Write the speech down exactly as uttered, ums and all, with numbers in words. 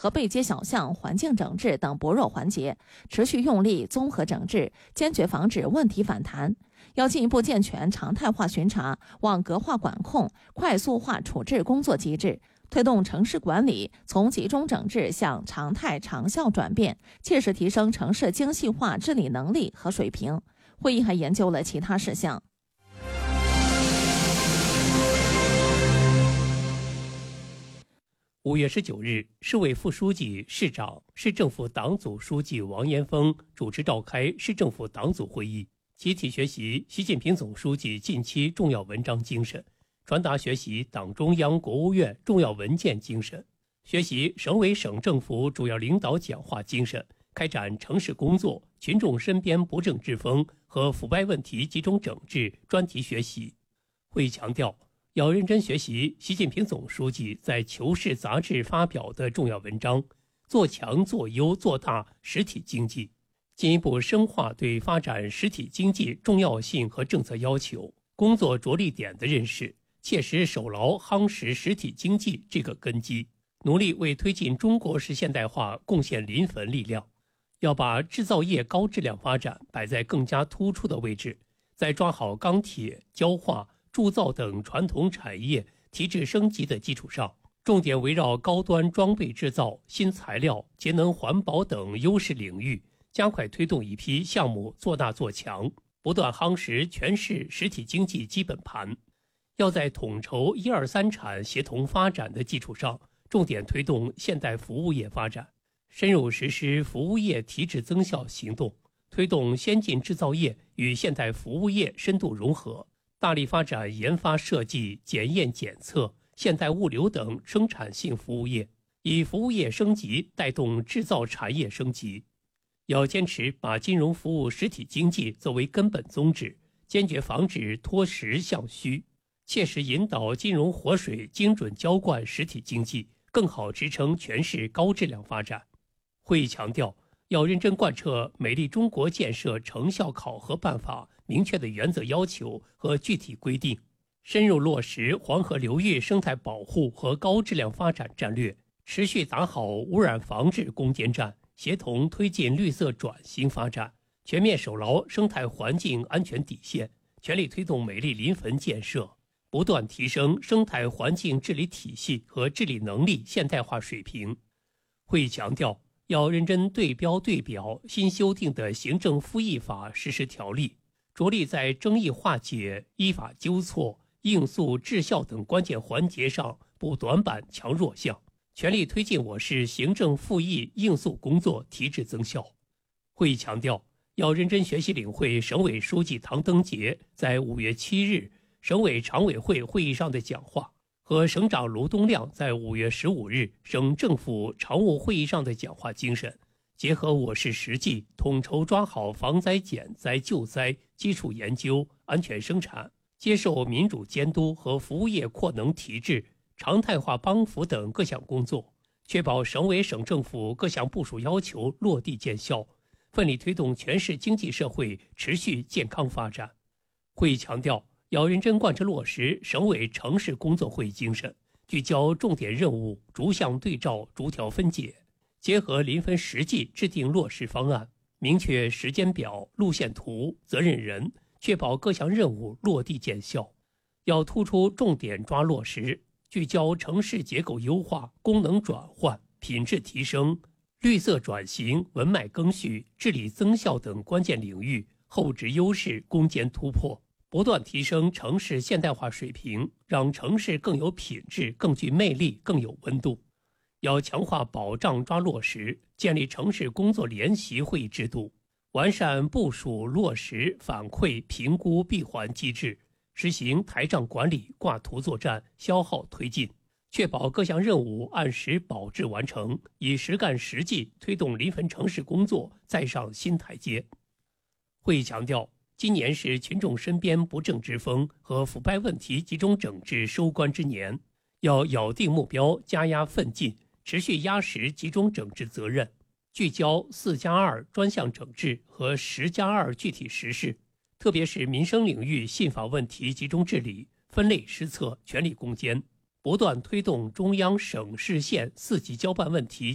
和背街小巷、环境整治等薄弱环节，持续用力综合整治，坚决防止问题反弹。要进一步健全常态化巡查、网格化管控、快速化处置工作机制，推动城市管理从集中整治向常态长效转变，切实提升城市精细化治理能力和水平。会议还研究了其他事项。 五月十九日，市委副书记、市长、市政府党组书记王延峰主持召开市政府党组会议，集体学习习近平总书记近期重要文章精神，传达学习党中央、国务院重要文件精神，学习省委省政府主要领导讲话精神，开展城市工作、群众身边不正之风和腐败问题集中整治专题学习。会议强调，要认真学习习近平总书记在《求是》杂志发表的重要文章，做强、做优、做大实体经济，进一步深化对发展实体经济重要性和政策要求、工作着力点的认识，切实守牢夯实实体经济这个根基，努力为推进中国式现代化贡献临汾力量。要把制造业高质量发展摆在更加突出的位置，在抓好钢铁、焦化、铸造等传统产业提质升级的基础上，重点围绕高端装备制造、新材料、节能环保等优势领域，加快推动一批项目做大做强，不断夯实全市实体经济基本盘。要在统筹一二三产协同发展的基础上，重点推动现代服务业发展，深入实施服务业提质增效行动，推动先进制造业与现代服务业深度融合，大力发展研发设计、检验检测、现代物流等生产性服务业，以服务业升级带动制造产业升级。要坚持把金融服务实体经济作为根本宗旨，坚决防止脱实向虚，切实引导金融活水精准浇灌实体经济，更好支撑全市高质量发展。会议强调，要认真贯彻美丽中国建设成效考核办法明确的原则要求和具体规定，深入落实黄河流域生态保护和高质量发展战略，持续打好污染防治攻坚战，协同推进绿色转型发展，全面守牢生态环境安全底线，全力推动美丽临汾建设，不断提升生态环境治理体系和治理能力现代化水平。会议强调，要认真对标对表新修订的行政复议法实施条例，着力在争议化解、依法纠错、应诉治效等关键环节上补短板、强弱项，全力推进我市行政复议应诉工作提质增效。会议强调，要认真学习领会省委书记唐登杰在五月七日省委常委会会议上的讲话，和省长卢东亮在五月十五日省政府常务会议上的讲话精神，结合我市实际，统筹抓好防灾减灾救灾、基础研究、安全生产，接受民主监督和服务业扩能提质、常态化帮扶等各项工作，确保省委省政府各项部署要求落地见效，奋力推动全市经济社会持续健康发展。会议强调，要认真贯彻落实省委城市工作会议精神，聚焦重点任务，逐项对照，逐条分解，结合临汾实际制定落实方案，明确时间表、路线图、责任人，确保各项任务落地见效。要突出重点抓落实，聚焦城市结构优化、功能转换、品质提升、绿色转型、文脉更续、治理增效等关键领域后置优势攻坚突破，不断提升城市现代化水平，让城市更有品质、更具魅力、更有温度。要强化保障抓落实，建立城市工作联席会议制度，完善部署落实反馈评估闭环机制，实行台账管理、挂图作战、消耗推进，确保各项任务按时保质完成，以实干实际推动临汾城市工作再上新台阶。会议强调，今年是群众身边不正之风和腐败问题集中整治收官之年，要咬定目标，加压奋进，持续压实集中整治责任，聚焦四加二专项整治和十加二具体实施，特别是民生领域信法问题集中治理，分类施策全力攻坚，不断推动中央省市县四级交办问题